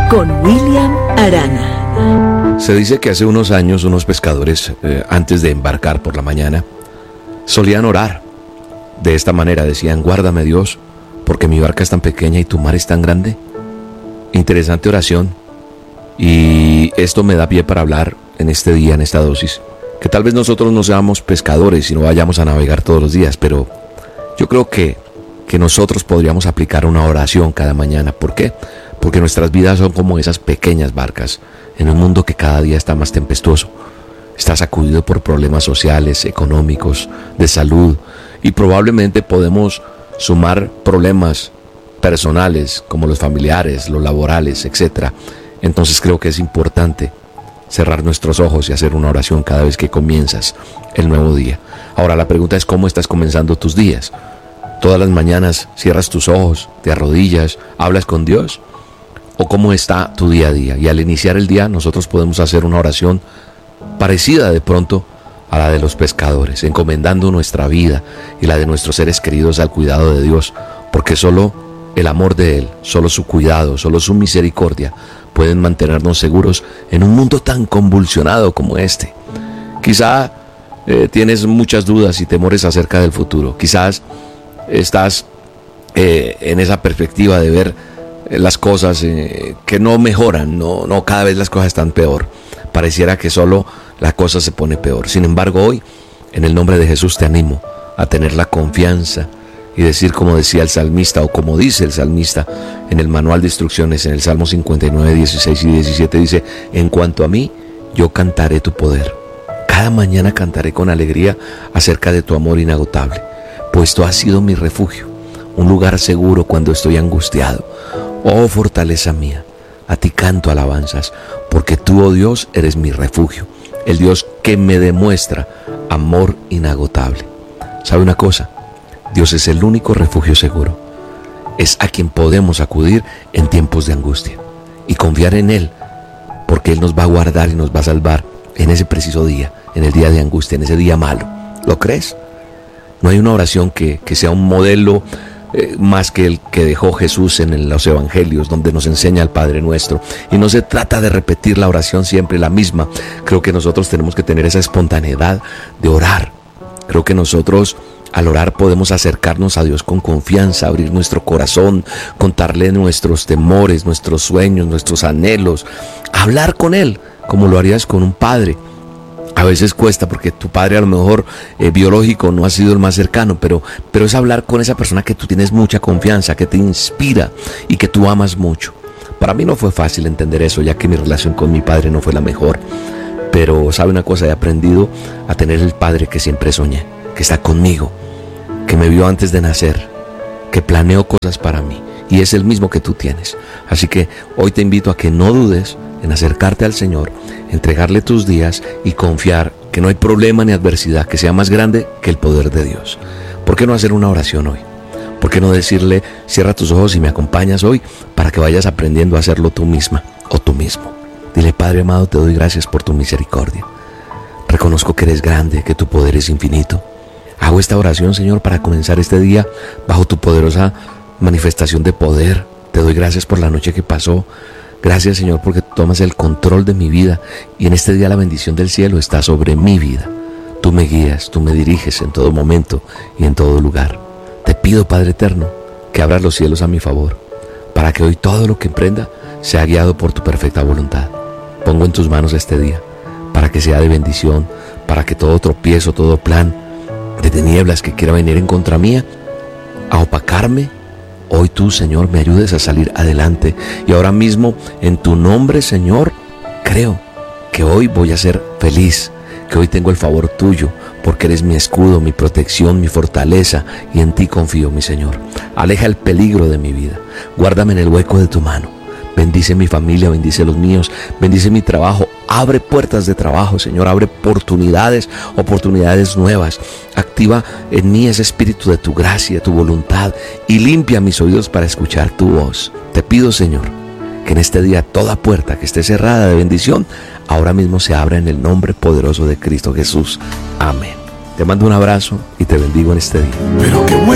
con William Arana. Se dice que hace unos años unos pescadores, antes de embarcar por la mañana, solían orar. De esta manera decían: guárdame Dios, porque mi barca es tan pequeña y tu mar es tan grande. Interesante oración. Y esto me da pie para hablar en este día, en esta dosis, que tal vez nosotros no seamos pescadores y no vayamos a navegar todos los días, pero yo creo que nosotros podríamos aplicar una oración cada mañana. ¿Por qué? Porque nuestras vidas son como esas pequeñas barcas en un mundo que cada día está más tempestuoso. Está sacudido por problemas sociales, económicos, de salud, y probablemente podemos sumar problemas personales como los familiares, los laborales, etc. Entonces creo que es importante cerrar nuestros ojos y hacer una oración cada vez que comienzas el nuevo día. Ahora la pregunta es: ¿cómo estás comenzando tus días? ¿Todas las mañanas cierras tus ojos, te arrodillas, hablas con Dios? ¿O cómo está tu día a día? Y al iniciar el día nosotros podemos hacer una oración parecida de pronto a la de los pescadores, encomendando nuestra vida y la de nuestros seres queridos al cuidado de Dios, porque solo el amor de Él, solo su cuidado, solo su misericordia pueden mantenernos seguros en un mundo tan convulsionado como este. Quizá tienes muchas dudas y temores acerca del futuro. Quizás estás en esa perspectiva de ver las cosas que no mejoran, no, cada vez las cosas están peor. Pareciera que solo la cosa se pone peor. Sin embargo, hoy, en el nombre de Jesús, te animo a tener la confianza y decir, como decía el salmista, o como dice el salmista en el manual de instrucciones, en el Salmo 59, 16 y 17, dice: en cuanto a mí, yo cantaré tu poder. Cada mañana cantaré con alegría acerca de tu amor inagotable, pues tú has sido mi refugio, un lugar seguro cuando estoy angustiado. Oh fortaleza mía, a ti canto alabanzas, porque tú, oh Dios, eres mi refugio, el Dios que me demuestra amor inagotable. ¿Sabe una cosa? Dios es el único refugio seguro. Es a quien podemos acudir en tiempos de angustia y confiar en Él, porque Él nos va a guardar y nos va a salvar en ese preciso día, en el día de angustia, en ese día malo. ¿Lo crees? No hay una oración que sea un modelo más que el que dejó Jesús en los evangelios, donde nos enseña el Padre Nuestro. Y no se trata de repetir la oración siempre la misma. Creo que nosotros tenemos que tener esa espontaneidad de orar. Creo que nosotros al orar podemos acercarnos a Dios con confianza, abrir nuestro corazón, contarle nuestros temores, nuestros sueños, nuestros anhelos, hablar con Él como lo harías con un padre. A veces cuesta porque tu padre a lo mejor biológico no ha sido el más cercano, pero es hablar con esa persona que tú tienes mucha confianza, que te inspira y que tú amas mucho. Para mí no fue fácil entender eso, ya que mi relación con mi padre no fue la mejor. Pero sabe una cosa, he aprendido a tener el padre que siempre soñé, que está conmigo, que me vio antes de nacer, que planeó cosas para mí, y es el mismo que tú tienes. Así que hoy te invito a que no dudes en acercarte al Señor, entregarle tus días y confiar que no hay problema ni adversidad que sea más grande que el poder de Dios. ¿Por qué no hacer una oración hoy? ¿Por qué no decirle: cierra tus ojos y me acompañas hoy para que vayas aprendiendo a hacerlo tú misma o tú mismo? Dile: Padre amado, te doy gracias por tu misericordia. Reconozco que eres grande, que tu poder es infinito. Hago esta oración, Señor, para comenzar este día bajo tu poderosa manifestación de poder. Te doy gracias por la noche que pasó. Gracias, Señor, porque tomas el control de mi vida y en este día la bendición del cielo está sobre mi vida. Tú me guías, tú me diriges en todo momento y en todo lugar. Te pido, Padre eterno, que abras los cielos a mi favor, para que hoy todo lo que emprenda sea guiado por tu perfecta voluntad. Pongo en tus manos este día, para que sea de bendición, para que todo tropiezo, todo plan de tinieblas que quiera venir en contra mía, a opacarme, hoy tú, Señor, me ayudes a salir adelante. Y ahora mismo, en tu nombre, Señor, creo que hoy voy a ser feliz, que hoy tengo el favor tuyo, porque eres mi escudo, mi protección, mi fortaleza, y en ti confío, mi Señor. Aleja el peligro de mi vida, guárdame en el hueco de tu mano. Bendice mi familia, bendice los míos, bendice mi trabajo. Abre puertas de trabajo, Señor, abre oportunidades nuevas. Activa en mí ese espíritu de tu gracia, de tu voluntad, y limpia mis oídos para escuchar tu voz. Te pido, Señor, que en este día toda puerta que esté cerrada de bendición, ahora mismo se abra en el nombre poderoso de Cristo Jesús. Amén. Te mando un abrazo y te bendigo en este día. Pero qué bueno